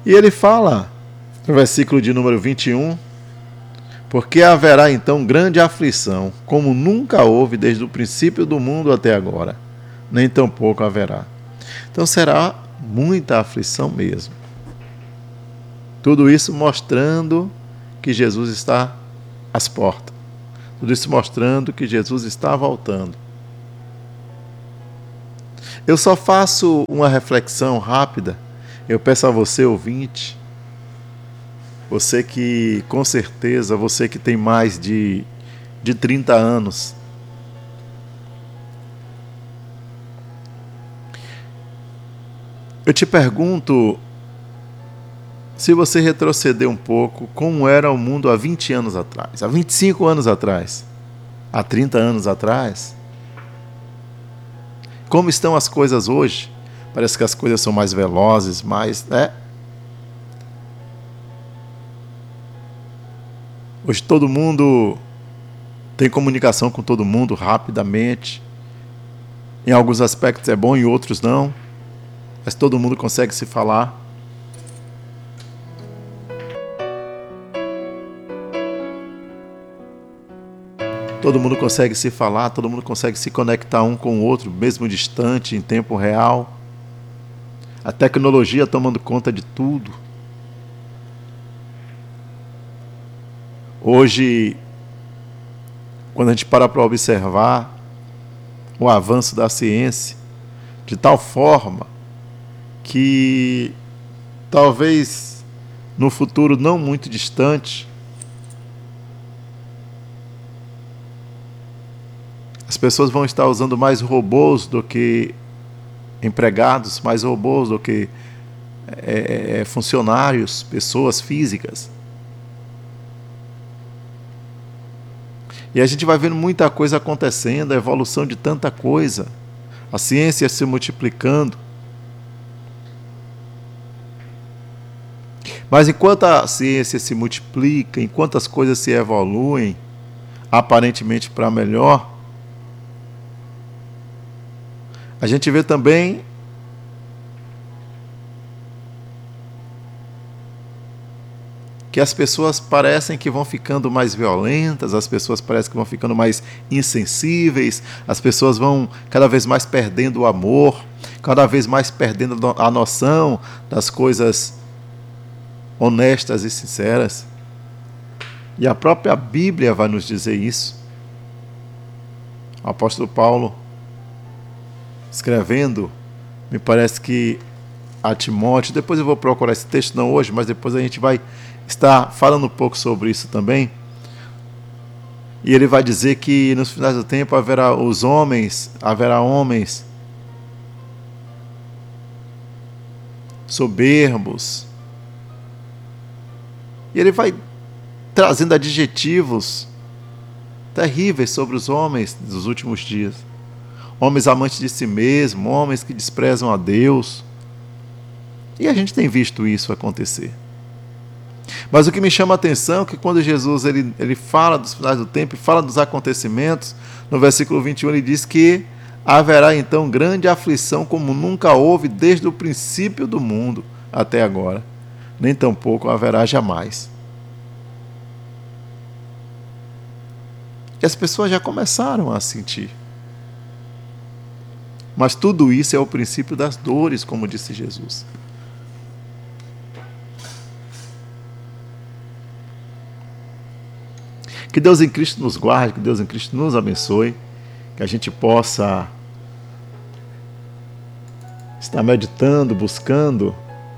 E ele fala, no versículo de número 21, porque haverá então grande aflição, como nunca houve desde o princípio do mundo até agora, nem tampouco haverá. Então será muita aflição mesmo. Tudo isso mostrando que Jesus está às portas. Tudo isso mostrando que Jesus está voltando. Eu só faço uma reflexão rápida. Eu peço a você, ouvinte, você que, com certeza, você que tem mais de 30 anos, eu te pergunto, se você retroceder um pouco, como era o mundo há 20 anos atrás, há 25 anos atrás, há 30 anos atrás? Como estão as coisas hoje? Parece que as coisas são mais velozes, mais... Hoje todo mundo tem comunicação com todo mundo rapidamente. Em alguns aspectos é bom, em outros não. Mas todo mundo consegue se falar. Todo mundo consegue se falar, todo mundo consegue se conectar um com o outro, mesmo distante, em tempo real. A tecnologia tomando conta de tudo. Hoje, quando a gente para observar o avanço da ciência, de tal forma que talvez no futuro não muito distante, as pessoas vão estar usando mais robôs do que empregados, mais robôs do que funcionários, pessoas físicas. E a gente vai vendo muita coisa acontecendo, a evolução de tanta coisa, a ciência se multiplicando. Mas enquanto a ciência se multiplica, enquanto as coisas se evoluem, aparentemente para melhor, a gente vê também que as pessoas parecem que vão ficando mais violentas, as pessoas parecem que vão ficando mais insensíveis, as pessoas vão cada vez mais perdendo o amor, cada vez mais perdendo a noção das coisas honestas e sinceras. E a própria Bíblia vai nos dizer isso. O apóstolo Paulo, escrevendo, me parece que a Timóteo, depois eu vou procurar esse texto, não hoje, mas depois a gente vai estar falando um pouco sobre isso também. E ele vai dizer que nos finais do tempo haverá homens soberbos. E ele vai trazendo adjetivos terríveis sobre os homens dos últimos dias. Homens amantes de si mesmos, homens que desprezam a Deus. E a gente tem visto isso acontecer. Mas o que me chama a atenção é que quando Jesus ele fala dos finais do tempo, fala dos acontecimentos, no versículo 21 ele diz que haverá então grande aflição como nunca houve desde o princípio do mundo até agora, nem tampouco haverá jamais. E as pessoas já começaram a sentir. Mas tudo isso é o princípio das dores, como disse Jesus. Que Deus em Cristo nos guarde, que Deus em Cristo nos abençoe, que a gente possa estar meditando, buscando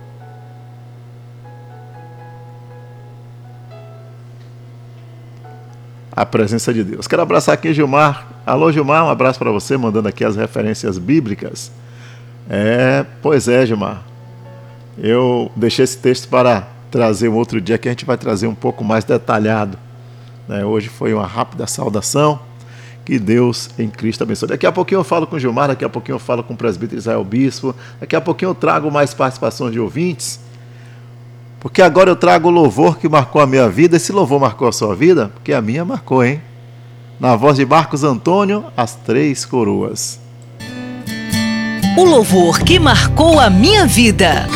a presença de Deus. Quero abraçar aqui Gilmar. Alô, Gilmar, um abraço para você, mandando aqui as referências bíblicas. Pois é, Gilmar. Eu deixei esse texto para trazer um outro dia, que a gente vai trazer um pouco mais detalhado. Hoje foi uma rápida saudação. Que Deus em Cristo abençoe. Daqui a pouquinho eu falo com o Gilmar, daqui a pouquinho eu falo com o presbítero Israel Bispo, daqui a pouquinho eu trago mais participações de ouvintes, porque agora eu trago o louvor que marcou a minha vida. Esse louvor marcou a sua vida? Porque a minha marcou, hein? Na voz de Marcos Antônio, As Três Coroas. O louvor que marcou a minha vida.